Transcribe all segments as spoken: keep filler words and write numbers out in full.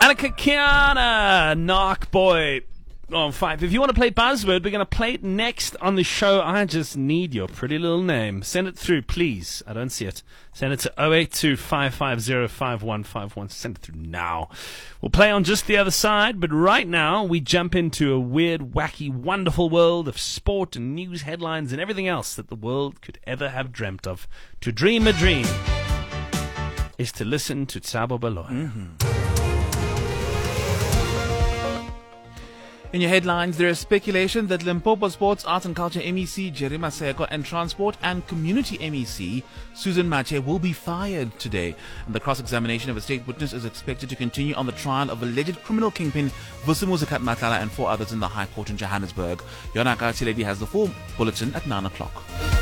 Annika Kiana, Narc Boy on five. If you want to play Buzzword, we're going to play it next on the show. I just need your pretty little name. Send it through, please. I don't see it. Send it to oh eight two, five five zero, five one five one. Send it through now. We'll play on just the other side, but right now we jump into a weird, wacky, wonderful world of sport and news headlines and everything else that the world could ever have dreamt of. To dream a dream is to listen to Tsabo Baloyi. Mm-hmm. In your headlines, there is speculation that Limpopo Sports, Arts and Culture M E C, Jerry Maseko, and Transport and Community M E C, Susan Mache, will be fired today. And the cross-examination of a state witness is expected to continue on the trial of alleged criminal kingpin Vusimuzi Matlala and four others in the High Court in Johannesburg. Yonaka Tiledi has the full bulletin at nine o'clock.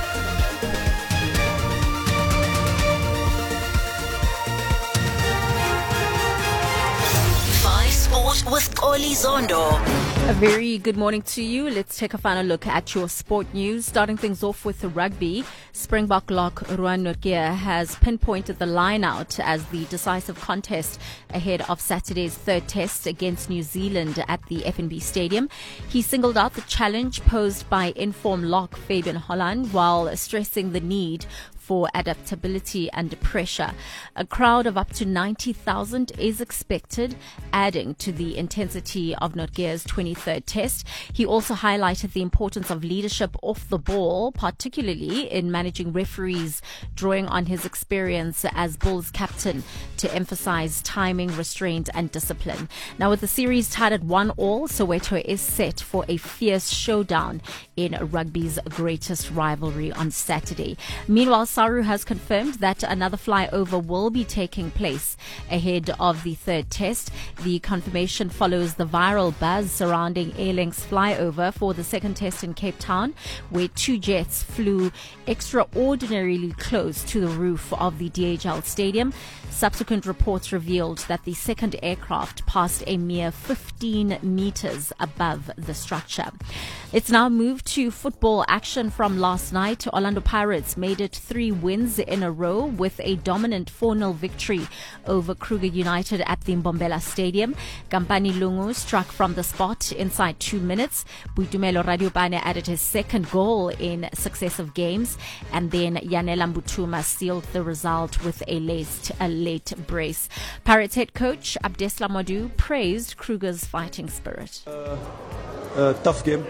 With Oli Zondo. A very good morning to you. Let's take a final look at your sport news. Starting things off with the rugby, Springbok lock Ruan Nokia has pinpointed the line-out as the decisive contest ahead of Saturday's third test against New Zealand at the F N B Stadium. He singled out the challenge posed by informed lock Fabian Holland while stressing the need for adaptability under pressure. A crowd of up to ninety thousand is expected, adding to the intensity of Notgia's twenty-third test. He also highlighted the importance of leadership off the ball, particularly in managing referees, drawing on his experience as Bulls captain to emphasize timing, restraint and discipline. Now, with the series tied at one all, Soweto is set for a fierce showdown in rugby's greatest rivalry on Saturday. Meanwhile, Saru has confirmed that another flyover will be taking place ahead of the third test. The confirmation follows the viral buzz surrounding Airlink's flyover for the second test in Cape Town, where two jets flew extraordinarily close to the roof of the D H L Stadium. Subsequent reports revealed that the second aircraft passed a mere fifteen meters above the structure. Let's now move to football action from last night. Orlando Pirates made it three wins in a row with a dominant four nil victory over Kruger United at the Mbombela Stadium. Kampani Lungu struck from the spot inside two minutes. Boitumelo Radiopane added his second goal in successive games, and then Yanela Mbutuma sealed the result with a late, a late brace. Pirates head coach Abdeslam Madu praised Kruger's fighting spirit. Uh, uh, tough game.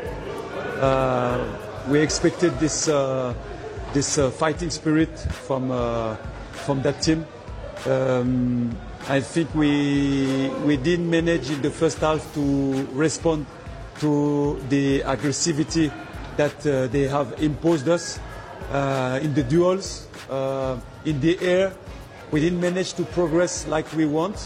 Uh, we expected this uh, this uh, fighting spirit from uh, from that team. Um, I think we we didn't manage in the first half to respond to the aggressivity that uh, they have imposed us uh, in the duels, uh, in the air. We didn't manage to progress like we want.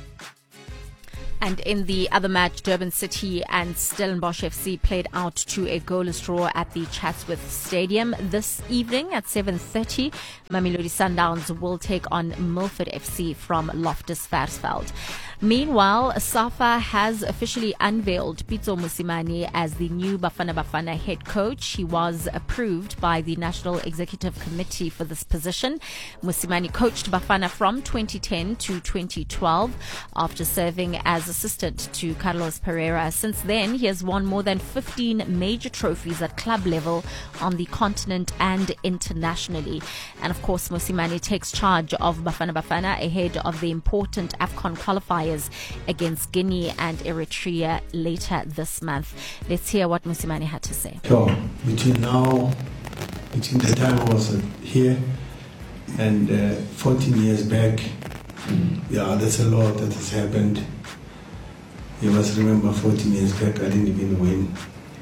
And in the other match, Durban City and Stellenbosch F C played out to a goalless draw at the Chatsworth Stadium. This evening at seven thirty, Mamelodi Sundowns will take on Milford F C from Loftus Versfeld. Meanwhile, SAFA has officially unveiled Pitso Mosimane as the new Bafana Bafana head coach. He was approved by the National Executive Committee for this position. Mosimane coached Bafana from twenty ten to twenty twelve after serving as assistant to Carlos Pereira. Since then, he has won more than fifteen major trophies at club level on the continent and internationally. And of course, Mosimane takes charge of Bafana Bafana ahead of the important AFCON qualifiers against Guinea and Eritrea later this month. Let's hear what Mosimane had to say. Sure. Between now, between the time I was here and uh, fourteen years back, yeah, there's a lot that has happened. You must remember fourteen years back, I didn't even win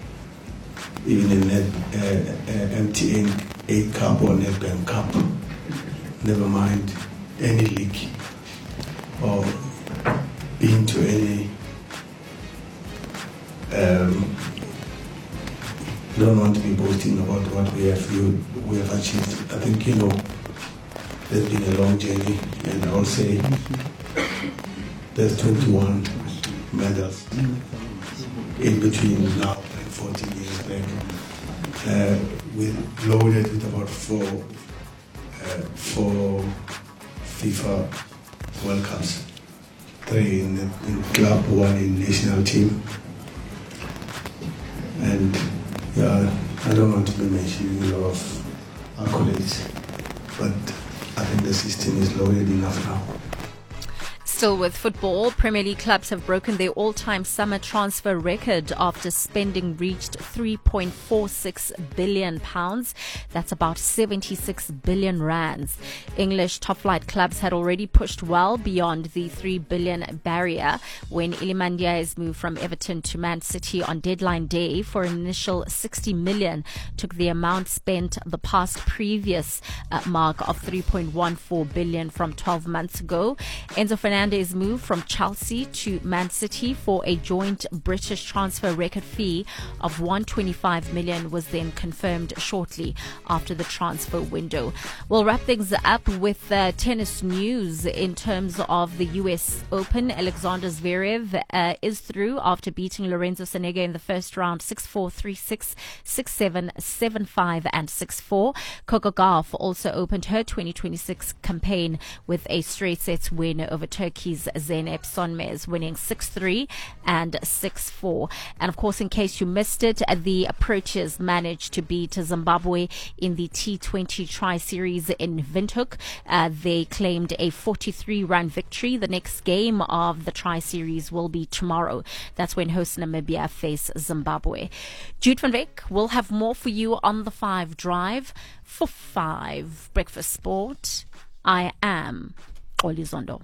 even a net, uh, uh, M T N eight Cup or Nedbank Cup. Never mind any league or been to any. Um, don't want to be boasting about what we have you, we have achieved. I think you know there's been a long journey, and I'll say there's twenty-one medals in between now and fourteen years back. Uh, we loaded with about four, uh, four FIFA World Cups. three in the in club, one in national team. And yeah, I don't want to be mentioning a lot of accolades, but I think the system is loaded enough now. Still with football, Premier League clubs have broken their all-time summer transfer record after spending reached three point four six billion pounds. That's about seventy-six billion rands. English top-flight clubs had already pushed well beyond the three billion barrier when Iliman Ndiaye's move from Everton to Man City on deadline day for an initial sixty million took the amount spent the past previous uh, mark of three point one four billion from twelve months ago. Enzo Fernandez His move from Chelsea to Man City for a joint British transfer record fee of one hundred twenty-five million was then confirmed shortly after the transfer window. We'll wrap things up with uh, tennis news in terms of the U S Open. Alexander Zverev uh, is through after beating Lorenzo Sonego in the first round six four, three six, six seven, seven five and six four. Coco Gauff also opened her twenty twenty-six campaign with a straight sets win over Turkey's Zeynep Sonmez, winning six three and six four. And of course, in case you missed it, the approaches managed to beat Zimbabwe in the T twenty Tri-Series in Windhoek. Uh, they claimed a forty-three run victory. The next game of the Tri-Series will be tomorrow. That's when host Namibia face Zimbabwe. Jude van Wyk will have more for you on the Five Drive. For Five Breakfast Sport, I am Oli Zondo.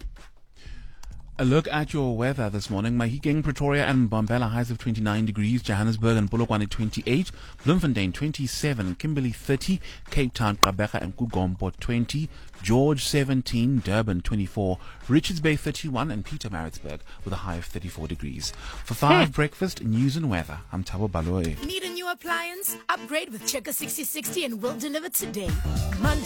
A look at your weather this morning. Mahikeng, Pretoria and Mbombela highs of twenty-nine degrees. Johannesburg and Polokwane twenty-eight. Bloemfontein twenty-seven. Kimberley thirty. Cape Town, Gqeberha and Kugombo twenty. George seventeen. Durban twenty-four. Richards Bay thirty-one. And Pietermaritzburg with a high of thirty-four degrees. For Five Breakfast, News and Weather, I'm Thabo Baloyi. Need a new appliance? Upgrade with Checker sixty sixty and we'll deliver today. Monday.